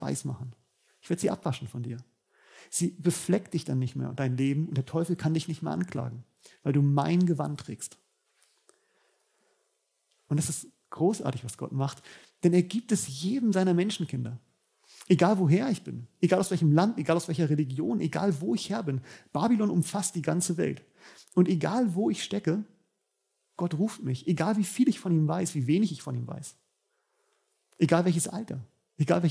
weiß machen. Ich werde sie abwaschen von dir. Sie befleckt dich dann nicht mehr und dein Leben und der Teufel kann dich nicht mehr anklagen, weil du mein Gewand trägst. Und das ist großartig, was Gott macht, denn er gibt es jedem seiner Menschenkinder. Egal woher ich bin, egal aus welchem Land, egal aus welcher Religion, egal wo ich her bin. Babylon umfasst die ganze Welt. Und egal wo ich stecke, Gott ruft mich. Egal wie viel ich von ihm weiß, wie wenig ich von ihm weiß. Egal welches Alter, egal welche